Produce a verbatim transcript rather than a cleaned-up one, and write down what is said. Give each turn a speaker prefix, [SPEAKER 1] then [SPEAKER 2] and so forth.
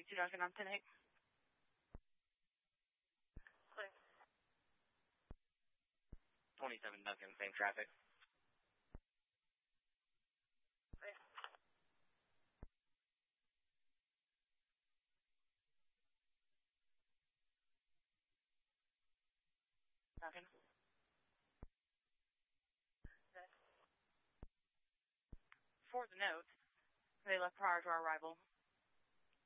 [SPEAKER 1] twenty-two Duncan on ten eight.
[SPEAKER 2] Clear.
[SPEAKER 3] twenty-seven Duncan, same traffic.
[SPEAKER 2] Clear.
[SPEAKER 1] Duncan.
[SPEAKER 2] Clear.
[SPEAKER 1] For the note, they left prior to our arrival.